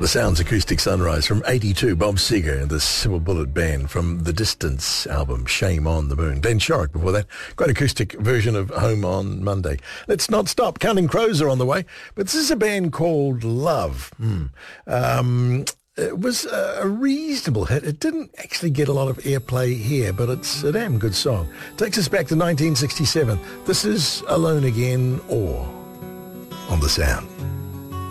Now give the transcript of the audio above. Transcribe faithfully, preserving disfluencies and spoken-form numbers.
The Sounds Acoustic Sunrise from eighty-two, Bob Seger and the Silver Bullet Band from the Distance album, Shame on the Moon. Glenn Shorrock before that. Great acoustic version of Home on Monday. Let's not stop. Counting Crows are on the way, but this is a band called Love. Hmm. Um... It was a reasonable hit. It didn't actually get a lot of airplay here, but it's a damn good song. Takes us back to nineteen sixty-seven. This is Alone Again or on The Sound.